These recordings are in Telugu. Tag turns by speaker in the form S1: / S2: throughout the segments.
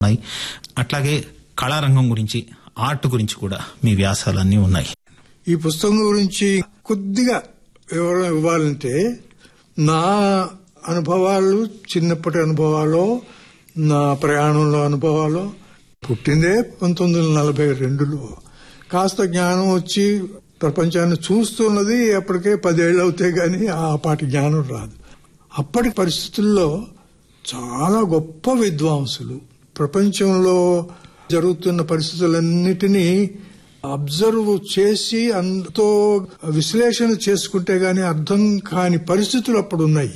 S1: ఉన్నాయి. అట్లాగే కళారంగం గురించి, ఆర్ట్ గురించి కూడా మీ వ్యాసాలన్నీ ఉన్నాయి.
S2: ఈ పుస్తకం గురించి కొద్దిగా వివరణ ఇవ్వాలంటే, నా అనుభవాలు, చిన్నప్పటి అనుభవాలు, నా ప్రయాణంలో అనుభవాలు. పుట్టిందే 1942లో. కాస్త జ్ఞానం వచ్చి ప్రపంచాన్ని చూస్తున్నది అప్పటికే 10 ఏళ్ళు అవుతాయి, కానీ ఆ పాటి జ్ఞానం రాదు. అప్పటి పరిస్థితుల్లో చాలా గొప్ప విద్వాంసులు ప్రపంచంలో జరుగుతున్న పరిస్థితులన్నిటినీ అబ్జర్వ్ చేసి అంతో విశ్లేషణ చేసుకుంటే గాని అర్థం కాని పరిస్థితులు అప్పుడు ఉన్నాయి.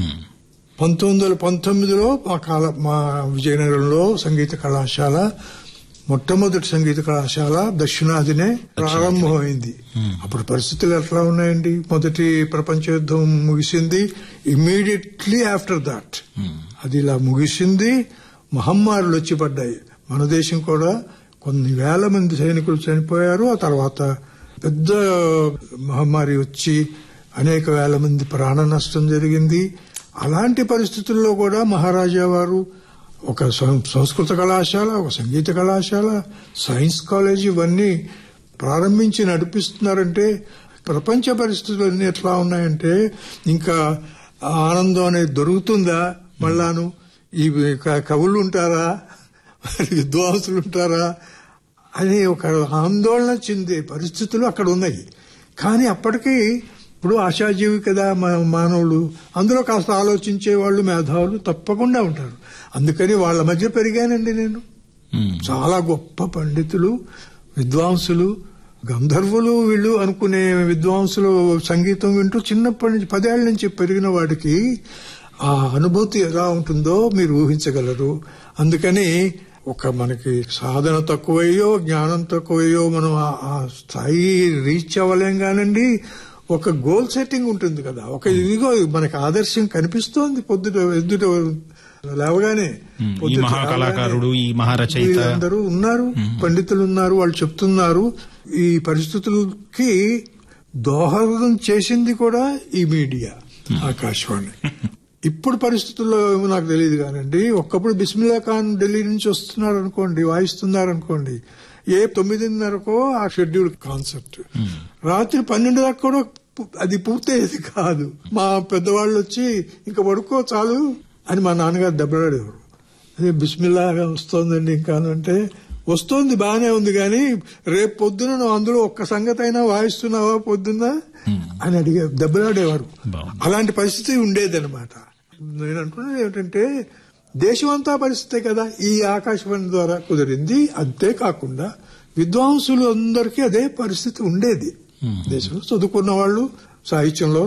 S2: 1919లో మా విజయనగరంలో సంగీత కళాశాల, మొట్టమొదటి సంగీత కళాశాల దక్షిణాదినే ప్రారంభమైంది. అప్పుడు పరిస్థితులు ఎట్లా ఉన్నాయండి? మొదటి ప్రపంచ యుద్ధం ముగిసింది. ఇమ్మీడియట్లీ ఆఫ్టర్ దాట్ అది ఇలా ముగిసింది. మహమ్మారులు వచ్చి పడ్డాయి. మన దేశం కూడా కొన్ని వేల మంది సైనికులు చనిపోయారు. ఆ తర్వాత పెద్ద మహమ్మారి వచ్చి అనేక వేల మంది ప్రాణ నష్టం జరిగింది. అలాంటి పరిస్థితుల్లో కూడా మహారాజా వారు ఒక సంస్కృత కళాశాల, ఒక సంగీత కళాశాల, సైన్స్ కాలేజ్ ఇవన్నీ ప్రారంభించి నడిపిస్తున్నారంటే ప్రపంచ పరిస్థితులన్నీ ఎట్లా ఉన్నాయంటే ఇంకా ఆనందం అనేది దొరుకుతుందా? మళ్ళాను ఈ కవులు ఉంటారా, విద్వాంసులు ఉంటారా అని ఒక ఆందోళన చెందే పరిస్థితులు అక్కడ ఉన్నాయి. కానీ అప్పటికీ ఇప్పుడు ఆశాజీవి కదా మానవులు, అందులో కాస్త ఆలోచించే వాళ్ళు, మేధావులు తప్పకుండా ఉంటారు. అందుకని వాళ్ళ మధ్య పెరిగానండి నేను. చాలా గొప్ప పండితులు, విద్వాంసులు, గంధర్వులు వీళ్ళు అనుకునే విద్వాంసులు సంగీతం వింటూ చిన్నప్పటి నుంచి 10 ఏళ్ల నుంచి పెరిగిన వాడికి ఆ అనుభూతి ఎలా ఉంటుందో మీరు ఊహించగలరు. అందుకని మనకి సాధన తక్కువయ్యో, జ్ఞానం తక్కువయ్యో మనం ఆ స్థాయి రీచ్ అవ్వలేం కానండి. ఒక గోల్ సెట్టింగ్ ఉంటుంది కదా, ఒక ఇదిగో మనకి ఆదర్శం కనిపిస్తోంది ఎదుట లేవగానే.
S1: మహాకళాకారుడు, ఈ మహారచయిత
S2: అందరూ ఉన్నారు, పండితులు ఉన్నారు, వాళ్ళు చెప్తున్నారు. ఈ పరిస్థితులకి దోహదం చేసింది కూడా ఈ మీడియా, ఆకాశవాణి. ఇప్పుడు పరిస్థితుల్లో ఏమో నాకు తెలియదు కానండి. ఒకప్పుడు బిస్మిల్లా ఖాన్ ఢిల్లీ నుంచి వస్తున్నారు అనుకోండి, వాయిస్తున్నారు అనుకోండి, 9:30కో ఆ షెడ్యూల్ కాన్సర్ట్, రాత్రి 12 దాకా కూడా అది పూర్తయ్యేది కాదు. మా పెద్దవాళ్ళు వచ్చి ఇంకా పడుకో చాలు అని మా నాన్నగారు దెబ్బలాడేవారు. అదే బిస్మిల్లా వస్తోందండి ఇంకా అంటే, వస్తోంది బాగానే ఉంది కానీ రేపు పొద్దున నువ్వు అందులో ఒక్క సంగతి అయినా వాయిస్తున్నావా పొద్దున్న అని దెబ్బలాడేవారు. అలాంటి పరిస్థితి ఉండేదన్నమాట. నేను అంటున్నది ఏమిటంటే, దేశమంతా పరిస్థితే కదా ఈ ఆకాశవాణి ద్వారా కుదిరింది. అంతేకాకుండా విద్వాంసులు అందరికీ అదే పరిస్థితి ఉండేది. దేశంలో చదువుకున్న వాళ్ళు సాహిత్యంలో,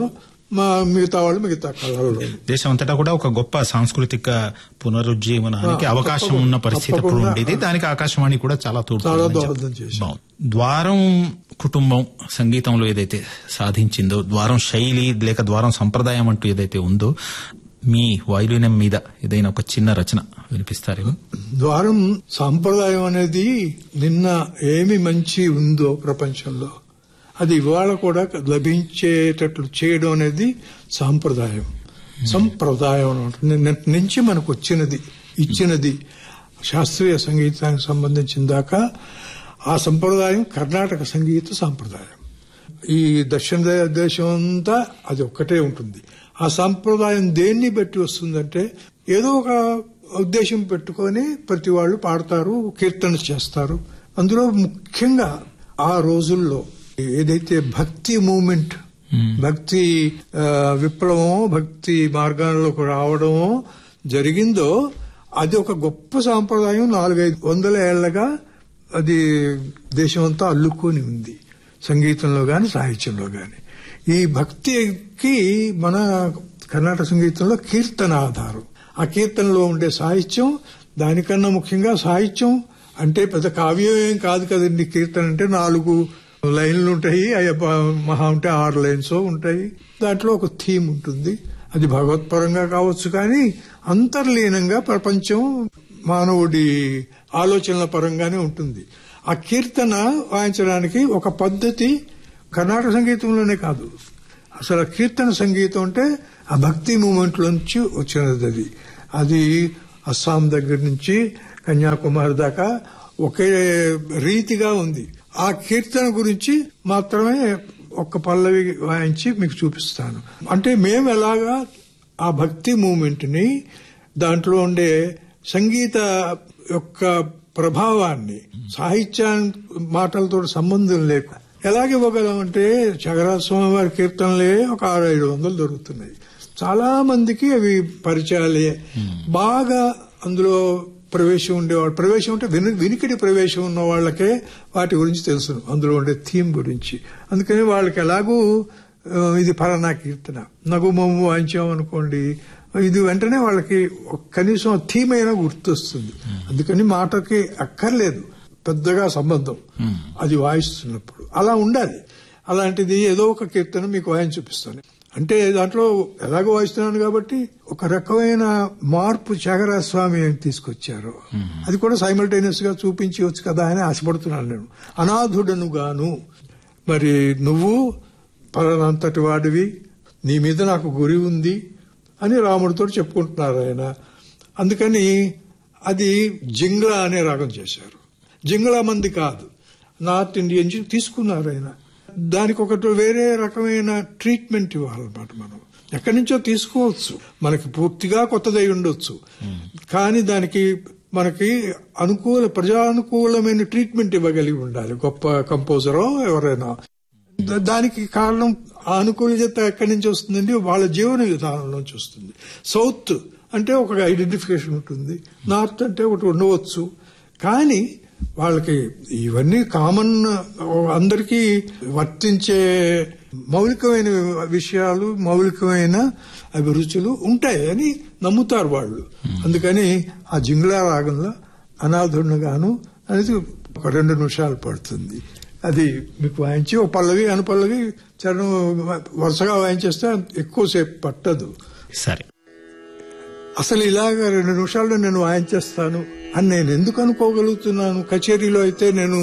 S2: మిగతా వాళ్ళు మిగతా కళల్లో.
S1: దేశం అంతటా కూడా ఒక గొప్ప సాంస్కృతిక పునరుజ్జీవనానికి అవకాశం ఉన్న పరిస్థితి అప్పుడు ఉండేది. దానికి ఆకాశవాణి కూడా చాలా
S2: దోహదం చేసింది.
S1: ద్వారం కుటుంబం సంగీతంలో ఏదైతే సాధించిందో, ద్వారం శైలి లేక ద్వారం సంప్రదాయం అంటూ ఏదైతే ఉందో, మీ వాయులీనం మీద ఏదైనా ఒక చిన్న రచన వినిపిస్తారేమో?
S2: ద్వారం సాంప్రదాయం అనేది నిన్న ఏమి మంచి ఉందో ప్రపంచంలో అది ఇవాళ కూడా లభించేటట్లు చేయడం అనేది సాంప్రదాయం. సంప్రదాయం నిన్నటి నుంచి మనకు ఇచ్చినది శాస్త్రీయ సంగీతానికి సంబంధించిన దాకా ఆ సంప్రదాయం కర్ణాటక సంగీత సాంప్రదాయం. ఈ దక్షిణ దేశం అంతా అది ఒక్కటే ఉంటుంది. ఆ సంప్రదాయం దేన్ని బట్టి వస్తుందంటే, ఏదో ఒక ఉద్దేశం పెట్టుకొని ప్రతి వాళ్ళు పాడతారు, కీర్తన చేస్తారు. అందులో ముఖ్యంగా ఆ రోజుల్లో ఏదైతే భక్తి మూవ్మెంట్, భక్తి విప్లవమో, భక్తి మార్గాల్లోకి రావడమో జరిగిందో అది ఒక గొప్ప సాంప్రదాయం. 400-500 ఏళ్లగా అది దేశమంతా అల్లుకొని ఉంది, సంగీతంలో గాని సాహిత్యంలో గాని. ఈ భక్తికి మన కర్ణాటక సంగీతంలో కీర్తన ఆధారం. ఆ కీర్తనలో ఉండే సాహిత్యం, దానికన్నా ముఖ్యంగా సాహిత్యం అంటే పెద్ద కావ్యం ఏం కాదు కదండి. కీర్తన అంటే 4 లైన్లు ఉంటాయి, మహా ఉంటే 6 లైన్స్ ఉంటాయి. దాంట్లో ఒక థీమ్ ఉంటుంది. అది భగవత్పరంగా కావచ్చు, కానీ అంతర్లీనంగా ప్రపంచం మానవుడి ఆలోచనల పరంగానే ఉంటుంది. ఆ కీర్తన వాయించడానికి ఒక పద్ధతి కర్ణాటక సంగీతంలోనే కాదు, అసలు కీర్తన సంగీతం అంటే ఆ భక్తి మూమెంట్ నుంచి వచ్చినది. అది అస్సాం దగ్గర నుంచి కన్యాకుమారి దాకా ఒకే రీతిగా ఉంది. ఆ కీర్తన గురించి మాత్రమే ఒక్క పల్లవి వాయించి మీకు చూపిస్తాను. అంటే మేము ఎలాగా ఆ భక్తి మూమెంట్ ని, దాంట్లో ఉండే సంగీత యొక్క ప్రభావాన్ని, సాహిత్య మాటలతో సంబంధం లేక ఎలాగ ఇవ్వగలమంటే, త్యాగరాజ స్వామి వారి కీర్తనలే ఒక 600-500 దొరుకుతున్నాయి. చాలా మందికి అవి పరిచయాలే. బాగా అందులో ప్రవేశం ఉండేవాళ్ళు, ప్రవేశం అంటే వినికిడి ప్రవేశం ఉన్న వాళ్ళకే వాటి గురించి తెలుసు, అందులో ఉండే థీమ్ గురించి. అందుకని వాళ్ళకి ఎలాగూ ఇది ఫలానా కీర్తన నగుమమ్ము వాయించామనుకోండి, ఇది వెంటనే వాళ్ళకి కనీసం థీమ్ అయినా గుర్తొస్తుంది. అందుకని మాటకి అక్కర్లేదు పెద్దగా సంబంధం అది వాయిస్తున్నప్పుడు. అలా ఉండాలి. అలాంటిది ఏదో ఒక కీర్తన మీకు వాయించి చూపిస్తాను. అంటే దాంట్లో ఎలాగో వాయిస్తున్నాను కాబట్టి ఒక రకమైన మార్పు త్యాగరాజ స్వామి తీసుకొచ్చారు. అది కూడా సైమల్టేనియస్ గా చూపించవచ్చు కదా అని ఆశపడుతున్నాను నేను. అనాథుడను గాను మరి నువ్వు పలానంతటి వాడివి, నీ మీద నాకు గురి ఉంది అని రాముడితో చెప్పుకుంటున్నారు ఆయన. అందుకని అది జింగ్లా అనే రాగం చేశారు. జింగ్లా మంది కాదు, నార్త్ ఇండియన్ తీసుకున్నారు ఆయన. దానికి ఒకటి వేరే రకమైన ట్రీట్మెంట్ ఇవ్వాలన్నమాట. మనం ఎక్కడి నుంచో తీసుకోవచ్చు, మనకి పూర్తిగా కొత్తదై ఉండొచ్చు, కానీ దానికి మనకి ప్రజానుకూలమైన ట్రీట్మెంట్ ఇవ్వగలిగి ఉండాలి గొప్ప కంపోజరో ఎవరైనా. దానికి కారణం ఆ అనుకూలత ఎక్కడి నుంచి వస్తుందండి, వాళ్ళ జీవన విధానం నుంచి వస్తుంది. సౌత్ అంటే ఒక ఐడెంటిఫికేషన్ ఉంటుంది, నార్త్ అంటే ఒకటి ఉండవచ్చు, కానీ వాళ్ళకి ఇవన్నీ కామన్, అందరికీ వర్తించే మౌలికమైన విషయాలు, మౌలికమైన అభిరుచులు ఉంటాయి అని నమ్ముతారు వాళ్ళు. అందుకని ఆ జింగ్లా రాగంలో అనాథుడుగాను అనేది ఒక 2 నిమిషాలు పడుతుంది. అది మీకు వాయించి ఒక పల్లవి అనుపల్లవి చరణం వరుసగా వాయించేస్తే ఎక్కువసేపు పట్టదు.
S1: సరే,
S2: అసలు ఇలాగ 2 నిమిషాల్లో నేను వాయించేస్తాను అని నేను ఎందుకు అనుకోగలుగుతున్నాను? కచేరీలో అయితే నేను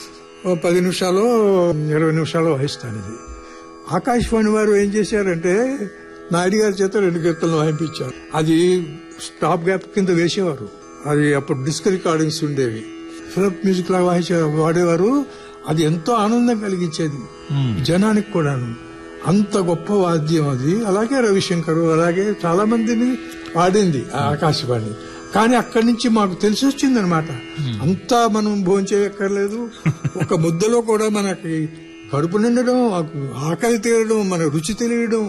S2: 10 నిమిషాలు 20 నిమిషాలు వాయిస్తాను. ఇది ఆకాశవాణి వారు ఏం చేశారంటే నాయుడు గారి చేత 2 కీర్తనలు వాయింపించారు. అది స్టాప్ గ్యాప్ కింద వేసేవారు. అది అప్పుడు డిస్క్ రికార్డింగ్స్ ఉండేవి, ఫిలప్ మ్యూజిక్ లాగా వాడేవారు. అది ఎంతో ఆనందం కలిగించేది జనానికి కూడాను. అంత గొప్ప వాద్యం అది. అలాగే రవిశంకర్, అలాగే చాలా మందిని వాడింది ఆకాశవాణి. కానీ అక్కడి నుంచి మాకు తెలిసి వచ్చిందనమాట. అంతా మనం భోంచేయక్కర్లేదు, ఒక ముద్దలో కూడా మనకి కడుపు నిండడం, ఆకలి తీరడం, మన రుచి తెలియడం,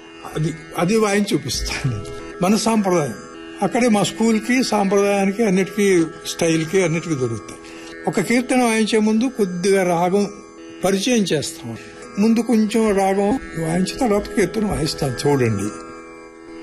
S2: అది వాయిని చూపిస్తాను. మన సాంప్రదాయం అక్కడే మా స్కూల్కి, సాంప్రదాయానికి, అన్నిటికీ, స్టైల్కి అన్నిటికీ దొరుకుతాయి. ఒక కీర్తన వాయించే ముందు కొద్దిగా రాగం పరిచయం చేస్తాం. ముందు కొంచెం రాగం వాయించి తర్వాత కీర్తన వాయిస్తాను చూడండి.